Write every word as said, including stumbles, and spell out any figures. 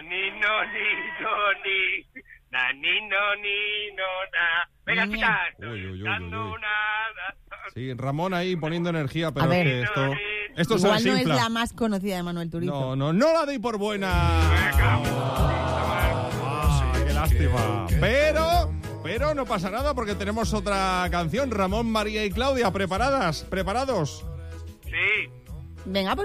ni, no, ni, no, ni. Na, ni, no, ni, no, na. Venga, chica. Uy, uy, uy, Dando uy, uy. una... Sí, Ramón ahí poniendo energía, pero A ver. es que esto, esto se Igual no es desinfla. la más conocida de Manuel Turizo. No, no, no la doy por buena. Ah, qué lástima. Pero, pero no pasa nada porque tenemos otra canción. Ramón, María y Claudia, ¿preparadas? ¿Preparados? Sí. Venga, pues